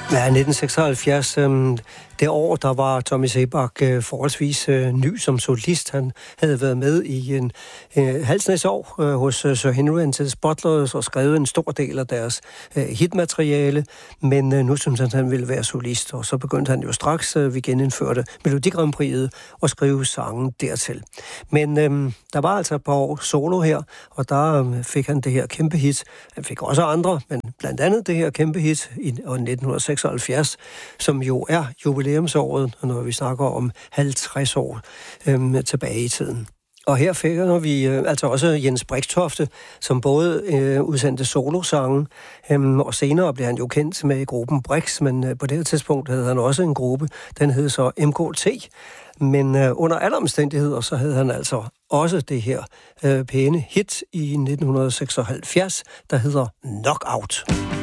Ja, 1976, det år, der var Tommy Sebak forholdsvis ny som solist. Han havde været med i en halvsnæs år hos Sir Henry and the Butlers og skrevet en stor del af deres hitmateriale, men nu synes han ville være solist, og så begyndte han jo straks, vi genindførte Melodi Grand Prix'et og skrive sangen dertil. Men der var altså et par år solo her, og der fik han det her kæmpe hit. Han fik også andre, men blandt andet det her kæmpe hit i 1976, som jo er jubilæumsåret, når vi snakker om 50 år tilbage i tiden. Og her finder vi altså også Jens Brixtofte, som både udsendte solosange, og senere blev han jo kendt med gruppen Brix, men på det her tidspunkt havde han også en gruppe, den hed så MKT. Men under alle omstændigheder, så havde han altså også det her pæne hit i 1976, der hedder Knockout.